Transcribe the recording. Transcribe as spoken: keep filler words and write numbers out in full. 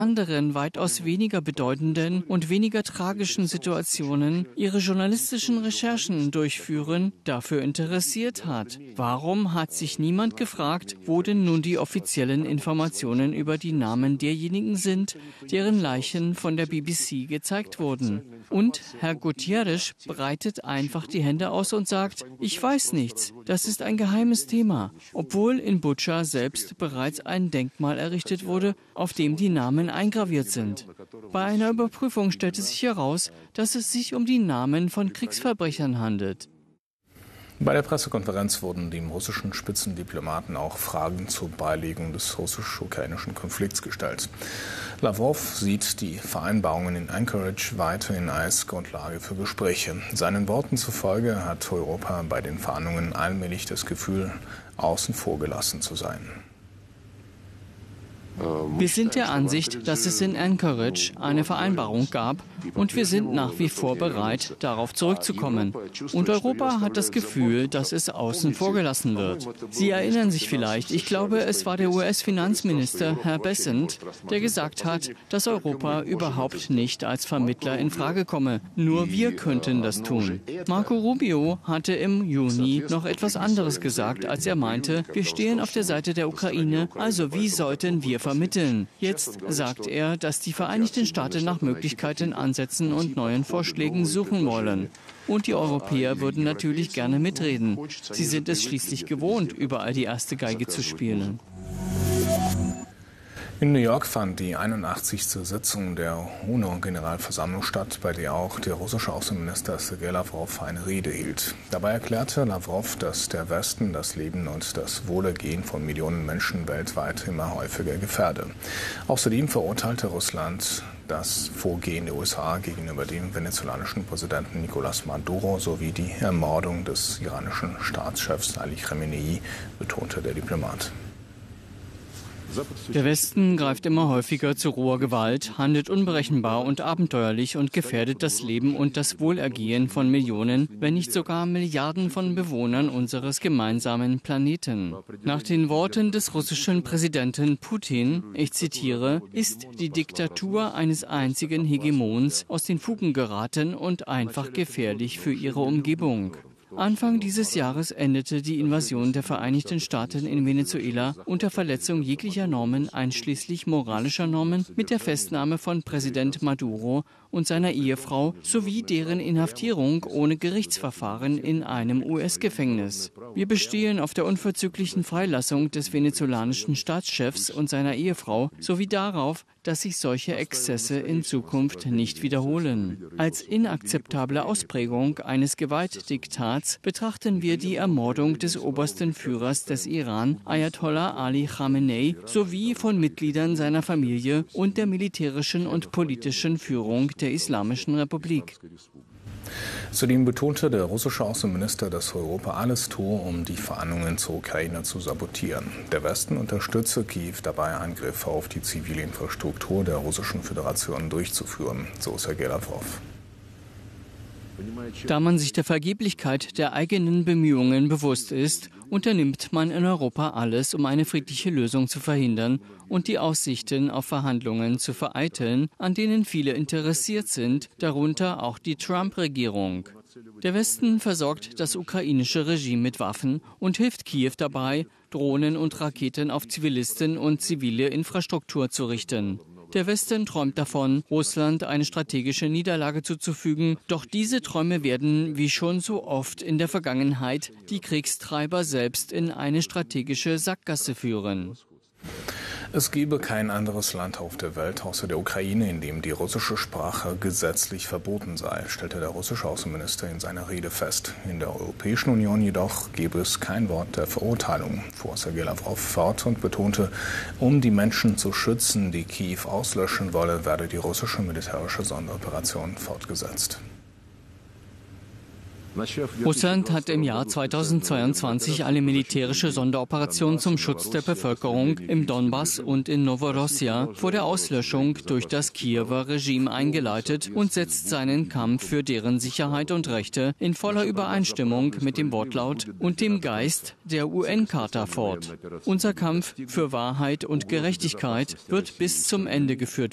anderen weitaus weniger bedeutenden und weniger tragischen Situationen ihre journalistischen Recherchen durchführen, dafür interessiert hat. Warum hat sich niemand gefragt, wo denn nun die offiziellen Informationen über die Namen derjenigen sind, deren Leichen von der B B C gezeigt wurden? Und Herr Guterres breitet einfach die Hände aus und sagt, ich weiß nichts, das ist ein geheimes Thema, obwohl in Butscha selbst bereits ein Denkmal errichtet wurde, auf dem die Namen eingraviert sind. Bei einer Überprüfung stellte sich heraus, dass es sich um die Namen von Kriegsverbrechern handelt. Bei der Pressekonferenz wurden dem russischen Spitzendiplomaten auch Fragen zur Beilegung des russisch-ukrainischen Konflikts gestellt. Lavrov sieht die Vereinbarungen in Anchorage weiterhin als Grundlage für Gespräche. Seinen Worten zufolge hat Europa bei den Verhandlungen allmählich das Gefühl, außen vor gelassen zu sein. Wir sind der Ansicht, dass es in Anchorage eine Vereinbarung gab und wir sind nach wie vor bereit, darauf zurückzukommen. Und Europa hat das Gefühl, dass es außen vor gelassen wird. Sie erinnern sich vielleicht, ich glaube, es war der U S-Finanzminister Herr Bessent, der gesagt hat, dass Europa überhaupt nicht als Vermittler in Frage komme. Nur wir könnten das tun. Marco Rubio hatte im Juni noch etwas anderes gesagt, als er meinte, wir stehen auf der Seite der Ukraine, also wie sollten wir vermitteln? Jetzt sagt er, dass die Vereinigten Staaten nach Möglichkeiten, Ansätzen und neuen Vorschlägen suchen wollen. Und die Europäer würden natürlich gerne mitreden. Sie sind es schließlich gewohnt, überall die erste Geige zu spielen. In New York fand die einundachtzigste Sitzung der UNO-Generalversammlung statt, bei der auch der russische Außenminister Sergei Lavrov eine Rede hielt. Dabei erklärte Lavrov, dass der Westen das Leben und das Wohlergehen von Millionen Menschen weltweit immer häufiger gefährde. Außerdem verurteilte Russland das Vorgehen der U S A gegenüber dem venezolanischen Präsidenten Nicolás Maduro sowie die Ermordung des iranischen Staatschefs Ali Khamenei, betonte der Diplomat. Der Westen greift immer häufiger zu roher Gewalt, handelt unberechenbar und abenteuerlich und gefährdet das Leben und das Wohlergehen von Millionen, wenn nicht sogar Milliarden von Bewohnern unseres gemeinsamen Planeten. Nach den Worten des russischen Präsidenten Putin, ich zitiere, ist die Diktatur eines einzigen Hegemons aus den Fugen geraten und einfach gefährlich für ihre Umgebung. Anfang dieses Jahres endete die Invasion der Vereinigten Staaten in Venezuela unter Verletzung jeglicher Normen, einschließlich moralischer Normen, mit der Festnahme von Präsident Maduro und seiner Ehefrau sowie deren Inhaftierung ohne Gerichtsverfahren in einem U S-Gefängnis. Wir bestehen auf der unverzüglichen Freilassung des venezolanischen Staatschefs und seiner Ehefrau sowie darauf, dass sich solche Exzesse in Zukunft nicht wiederholen. Als inakzeptable Ausprägung eines Gewaltdiktats betrachten wir die Ermordung des obersten Führers des Iran, Ayatollah Ali Khamenei, sowie von Mitgliedern seiner Familie und der militärischen und politischen Führung der Islamischen Republik. Zudem betonte der russische Außenminister, dass Europa alles tue, um die Verhandlungen zur Ukraine zu sabotieren. Der Westen unterstütze Kiew dabei, Angriffe auf die zivile Infrastruktur der Russischen Föderation durchzuführen, so Sergei Lavrov. Da man sich der Vergeblichkeit der eigenen Bemühungen bewusst ist, unternimmt man in Europa alles, um eine friedliche Lösung zu verhindern und die Aussichten auf Verhandlungen zu vereiteln, an denen viele interessiert sind, darunter auch die Trump-Regierung. Der Westen versorgt das ukrainische Regime mit Waffen und hilft Kiew dabei, Drohnen und Raketen auf Zivilisten und zivile Infrastruktur zu richten. Der Westen träumt davon, Russland eine strategische Niederlage zuzufügen. Doch diese Träume werden, wie schon so oft in der Vergangenheit, die Kriegstreiber selbst in eine strategische Sackgasse führen. Es gebe kein anderes Land auf der Welt außer der Ukraine, in dem die russische Sprache gesetzlich verboten sei, stellte der russische Außenminister in seiner Rede fest. In der Europäischen Union jedoch gebe es kein Wort der Verurteilung, fuhr Sergei Lavrov fort und betonte, um die Menschen zu schützen, die Kiew auslöschen wolle, werde die russische militärische Sonderoperation fortgesetzt. Russland hat im Jahr zweitausendzweiundzwanzig eine militärische Sonderoperation zum Schutz der Bevölkerung im Donbass und in Novorossia vor der Auslöschung durch das Kiewer Regime eingeleitet und setzt seinen Kampf für deren Sicherheit und Rechte in voller Übereinstimmung mit dem Wortlaut und dem Geist der U N-Charta fort. Unser Kampf für Wahrheit und Gerechtigkeit wird bis zum Ende geführt